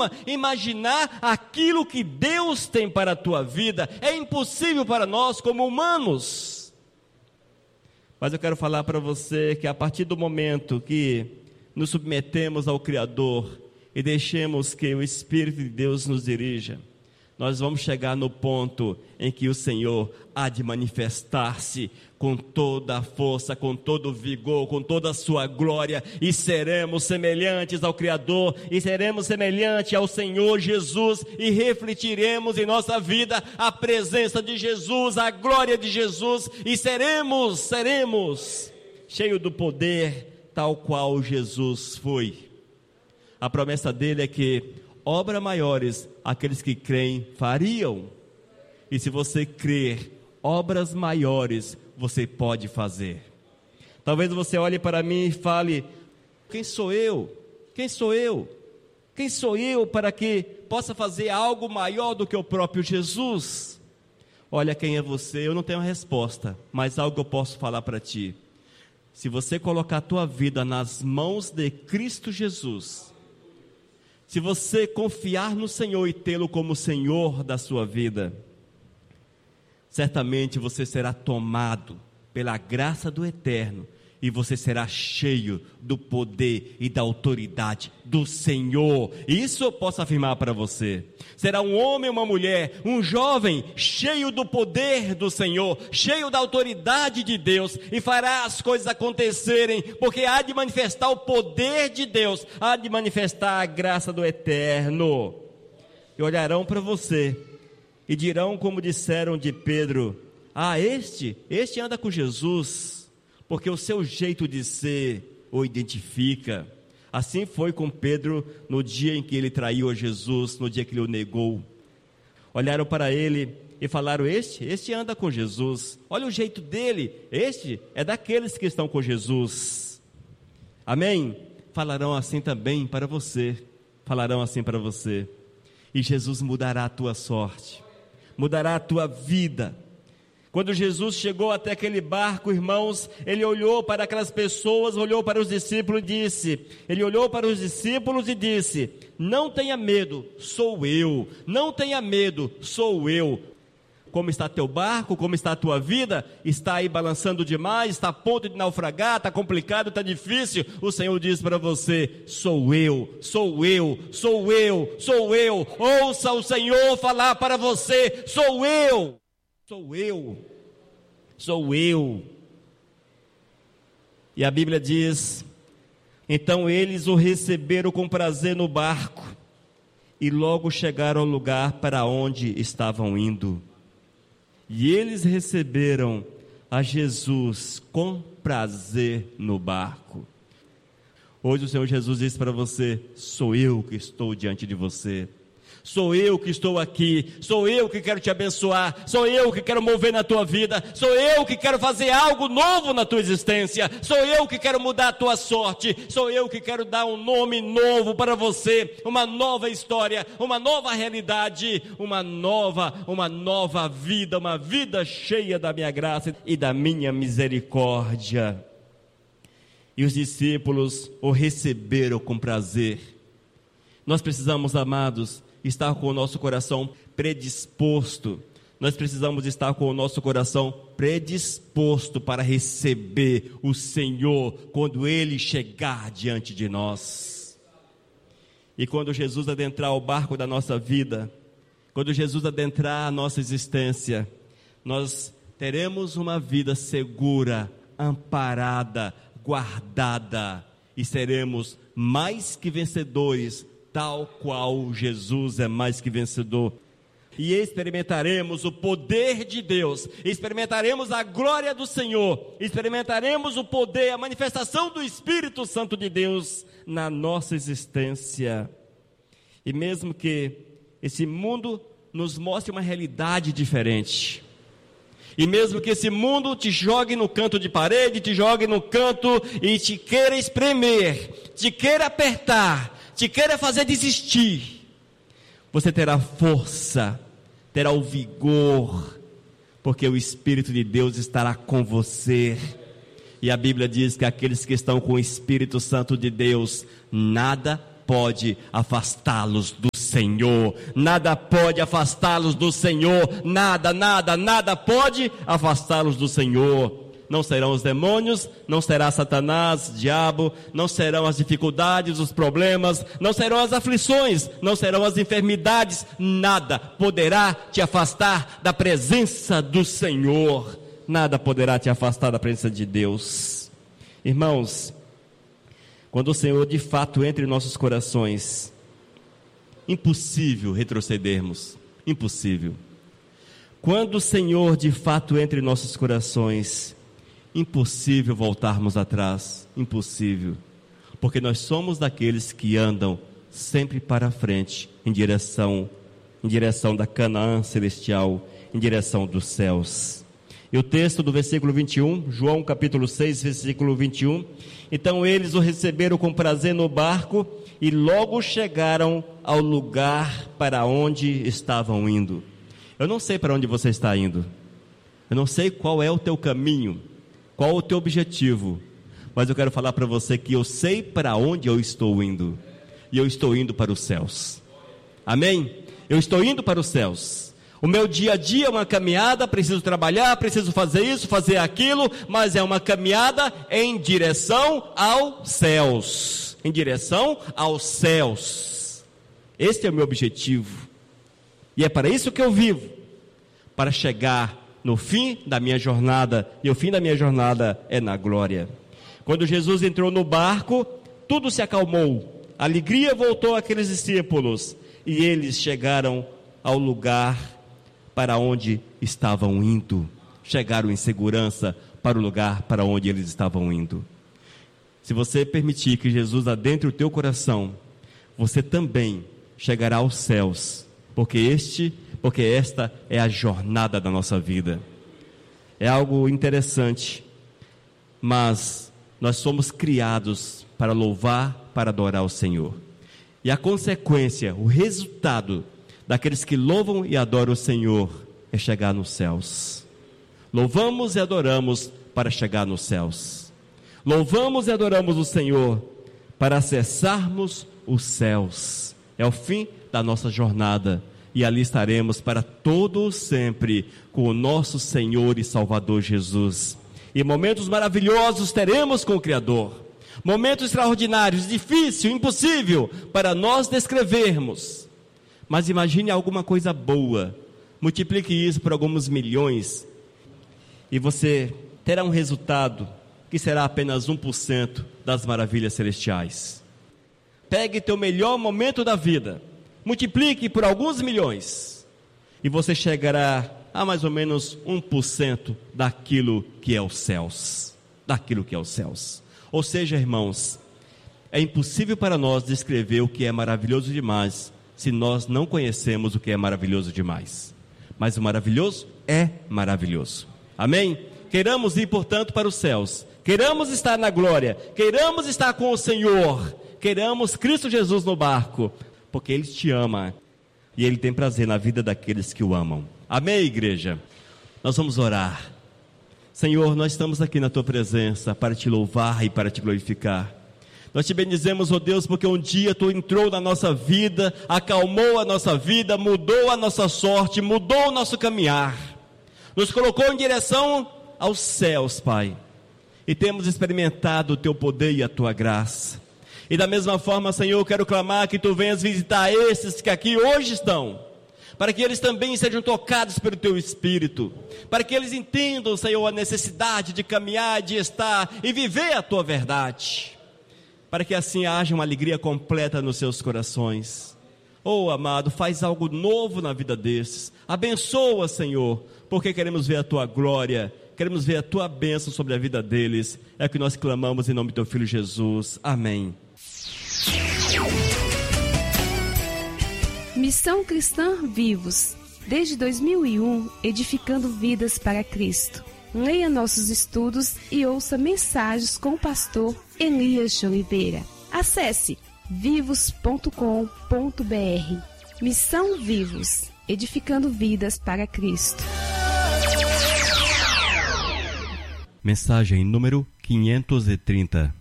costuma imaginar aquilo que Deus tem para a tua vida. É impossível para nós como humanos. Mas eu quero falar para você que a partir do momento que nos submetemos ao Criador e deixemos que o Espírito de Deus nos dirija, nós vamos chegar no ponto em que o Senhor há de manifestar-se com toda a força, com todo o vigor, com toda a sua glória, e seremos semelhantes ao Criador, e seremos semelhantes ao Senhor Jesus, e refletiremos em nossa vida a presença de Jesus, a glória de Jesus, e seremos cheios do poder, tal qual Jesus foi. A promessa dele é que obras maiores aqueles que creem fariam. E se você crer, obras maiores você pode fazer. Talvez você olhe para mim e fale: quem sou eu? Quem sou eu? Quem sou eu para que possa fazer algo maior do que o próprio Jesus? Olha, quem é você? Eu não tenho resposta, mas algo eu posso falar para ti. Se você colocar a tua vida nas mãos de Cristo Jesus, se você confiar no Senhor e tê-lo como Senhor da sua vida, certamente você será tomado pela graça do Eterno, e você será cheio do poder e da autoridade do Senhor. Isso eu posso afirmar para você. Será um homem, uma mulher, um jovem cheio do poder do Senhor, cheio da autoridade de Deus, e fará as coisas acontecerem, porque há de manifestar o poder de Deus, há de manifestar a graça do Eterno. E olharão para você e dirão como disseram de Pedro: ah, este anda com Jesus, porque o seu jeito de ser o identifica. Assim foi com Pedro no dia em que ele traiu a Jesus, no dia que ele o negou. Olharam para ele e falaram: este anda com Jesus, olha o jeito dele, este é daqueles que estão com Jesus. Amém? Falarão assim também para você, falarão assim para você. E Jesus mudará a tua sorte, mudará a tua vida. Quando Jesus chegou até aquele barco, irmãos, ele olhou para aquelas pessoas, olhou para os discípulos e disse: não tenha medo, sou eu. Não tenha medo, sou eu. Como está teu barco? Como está a tua vida? Está aí balançando demais? Está a ponto de naufragar? Está complicado? Está difícil? O Senhor diz para você: sou eu, sou eu, sou eu, sou eu. Ouça o Senhor falar para você: sou eu. Sou eu, sou eu. E a Bíblia diz: então eles o receberam com prazer no barco, e logo chegaram ao lugar para onde estavam indo. E eles receberam a Jesus com prazer no barco. Hoje o Senhor Jesus diz para você: sou eu que estou diante de você. Sou eu que estou aqui, sou eu que quero te abençoar, sou eu que quero mover na tua vida, sou eu que quero fazer algo novo na tua existência, sou eu que quero mudar a tua sorte, sou eu que quero dar um nome novo para você, uma nova história, uma nova realidade, uma nova vida, uma vida cheia da minha graça e da minha misericórdia. E os discípulos o receberam com prazer. Nós precisamos, amados, estar com o nosso coração predisposto. Nós precisamos estar com o nosso coração predisposto para receber o Senhor quando Ele chegar diante de nós. E quando Jesus adentrar o barco da nossa vida, quando Jesus adentrar a nossa existência, nós teremos uma vida segura, amparada, guardada, e seremos mais que vencedores, tal qual Jesus é mais que vencedor. E experimentaremos o poder de Deus, experimentaremos a glória do Senhor, experimentaremos o poder, a manifestação do Espírito Santo de Deus na nossa existência. E mesmo que esse mundo nos mostre uma realidade diferente, e mesmo que esse mundo te jogue no canto de parede, te jogue no canto e te queira espremer, te queira apertar, te queira fazer desistir, você terá força, terá o vigor, porque o Espírito de Deus estará com você. E a Bíblia diz que aqueles que estão com o Espírito Santo de Deus, nada pode afastá-los do Senhor. Nada pode afastá-los do Senhor. Nada pode afastá-los do Senhor. Não serão os demônios, não será Satanás, diabo, não serão as dificuldades, os problemas, não serão as aflições, não serão as enfermidades. Nada poderá te afastar da presença do Senhor. Nada poderá te afastar da presença de Deus. Irmãos, quando o Senhor de fato entra em nossos corações, impossível retrocedermos, impossível. Quando o Senhor de fato entra em nossos corações, impossível voltarmos atrás, impossível, porque nós somos daqueles que andam sempre para frente, em direção da Canaã celestial, em direção dos céus. E o texto do versículo 21, João capítulo 6, versículo 21, então eles o receberam com prazer no barco e logo chegaram ao lugar para onde estavam indo. Eu não sei para onde você está indo, eu não sei qual é o teu caminho, qual o teu objetivo, mas eu quero falar para você que eu sei para onde eu estou indo, e eu estou indo para os céus. Amém? Eu estou indo para os céus. O meu dia a dia é uma caminhada, preciso trabalhar, preciso fazer isso, fazer aquilo, mas é uma caminhada em direção aos céus, em direção aos céus. Este é o meu objetivo, e é para isso que eu vivo, para chegar no fim da minha jornada, e o fim da minha jornada é na glória. Quando Jesus entrou no barco, tudo se acalmou, a alegria voltou àqueles discípulos, e eles chegaram ao lugar para onde estavam indo, chegaram em segurança para o lugar para onde eles estavam indo. Se você permitir que Jesus adentre o teu coração, você também chegará aos céus, porque esta é a jornada da nossa vida. É algo interessante, mas nós somos criados para louvar, para adorar o Senhor. E a consequência, o resultado daqueles que louvam e adoram o Senhor é chegar nos céus. Louvamos e adoramos para chegar nos céus. Louvamos e adoramos o Senhor para acessarmos os céus. É o fim da nossa jornada. E ali estaremos para todo sempre com o nosso Senhor e Salvador Jesus. E momentos maravilhosos teremos com o Criador. Momentos extraordinários, difícil, impossível para nós descrevermos. Mas imagine alguma coisa boa. Multiplique isso por alguns milhões. E você terá um resultado que será apenas 1% das maravilhas celestiais. Pegue teu melhor momento da vida, multiplique por alguns milhões, e você chegará a mais ou menos 1% daquilo que é os céus. Daquilo que é os céus. Ou seja, irmãos, é impossível para nós descrever o que é maravilhoso demais, se nós não conhecemos o que é maravilhoso demais. Mas o maravilhoso é maravilhoso. Amém? Queiramos ir, portanto, para os céus. Queiramos estar na glória. Queiramos estar com o Senhor. Queiramos Cristo Jesus no barco, porque Ele te ama e Ele tem prazer na vida daqueles que o amam. Amém, igreja? Nós vamos orar. Senhor, nós estamos aqui na Tua presença para Te louvar e para Te glorificar. Nós Te bendizemos, ó Deus, porque um dia Tu entrou na nossa vida, acalmou a nossa vida, mudou a nossa sorte, mudou o nosso caminhar, nos colocou em direção aos céus, Pai, e temos experimentado o Teu poder e a Tua graça. E da mesma forma, Senhor, eu quero clamar que Tu venhas visitar esses que aqui hoje estão, para que eles também sejam tocados pelo Teu Espírito, para que eles entendam, Senhor, a necessidade de caminhar, de estar e viver a Tua verdade, para que assim haja uma alegria completa nos seus corações. Oh, amado, faz algo novo na vida desses, abençoa, Senhor, porque queremos ver a Tua glória, queremos ver a Tua bênção sobre a vida deles. É o que nós clamamos em nome do Teu Filho Jesus, amém. Missão Cristã Vivos, desde 2001, edificando vidas para Cristo. Leia nossos estudos e ouça mensagens com o pastor Elias de Oliveira. Acesse vivos.com.br. Missão Vivos, edificando vidas para Cristo. Mensagem número 530.